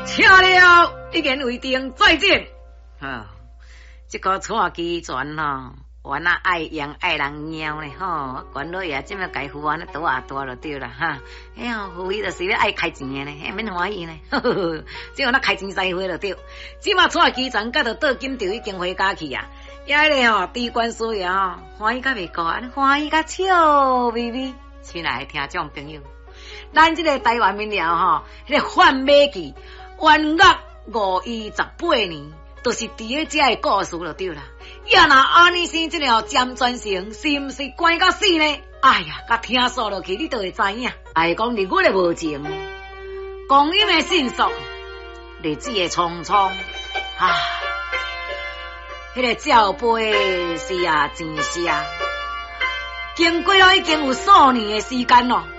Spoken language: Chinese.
请了，已经为定再见。这个错机船咯，原来爱养爱人猫呢吼，管老爷这么解付完多啊多就对了哈。哎呀，夫妻就是要爱开钱的呢，免欢喜呢。只有那开钱使花就对。即马错机船甲到倒金就已经回家去啊。遐个吼，地官所爷欢喜甲未够，欢喜甲笑眯眯。亲爱的听众朋友，咱这个台湾民谣吼，迄个贩马记元月518年，都是伫咧这个故事就对啦。呀，那安尼生这个占专成，是毋是关到死呢？哎呀，甲听说落去，你就会知影。哎，讲日月的无情，光阴的迅速，日子的匆匆啊！迄个照杯是啊，真是啊，经过了已经有数年的时间咯。